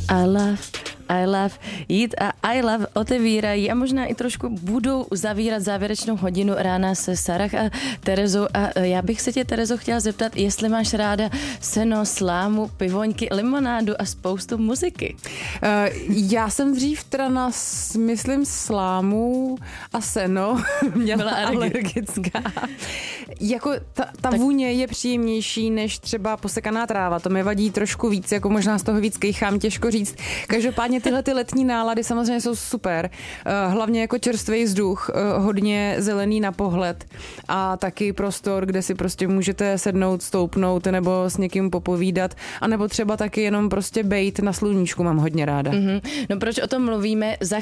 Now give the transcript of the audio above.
I love jít a I love otevírají a možná i trošku budou zavírat závěrečnou hodinu rána se Sarah a Terezou. A já bych se tě, Terezo, chtěla zeptat, jestli máš ráda seno, slámu, pivoňky, limonádu a spoustu muziky. Já jsem dřív teda na, myslím, slámu a seno byla alergická. Jako ta vůně je příjemnější než třeba posekaná tráva. To mi vadí trošku víc, jako možná z toho víc kejchám, těžko říct. Každopádně tyhle ty letní nálady samozřejmě jsou super. Hlavně jako čerstvý vzduch, hodně zelený na pohled a taky prostor, kde si prostě můžete sednout, stoupnout nebo s někým popovídat, anebo třeba taky jenom prostě bejt na sluníčku mám hodně ráda. No proč o tom mluvíme? Za